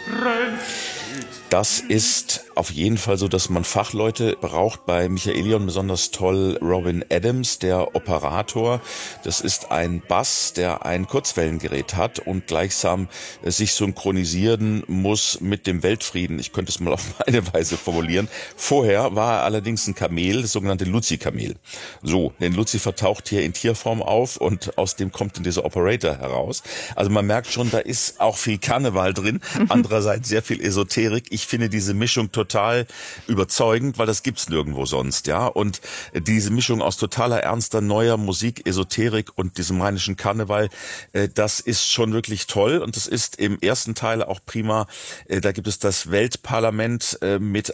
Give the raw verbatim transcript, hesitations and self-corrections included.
Das ist auf jeden Fall so, dass man Fachleute braucht. Bei Michaelion besonders toll Robin Adams, der Operator. Das ist ein Bass, der ein Kurzwellengerät hat und gleichsam sich synchronisieren muss mit dem Weltfrieden. Ich könnte es mal auf meine Weise formulieren. Vorher war er allerdings ein Kamel, das sogenannte Luzi-Kamel. So, denn Lucifer taucht hier in Tierform auf und aus dem kommt dann dieser Operator heraus. Also man merkt schon, da ist auch viel Karneval drin, andererseits sehr viel Esoterik. Ich finde diese Mischung total überzeugend, weil das gibt's nirgendwo sonst, ja. Und diese Mischung aus totaler ernster, neuer Musik, Esoterik und diesem rheinischen Karneval, das ist schon wirklich toll. Und das ist im ersten Teil auch prima. Da gibt es das Weltparlament mit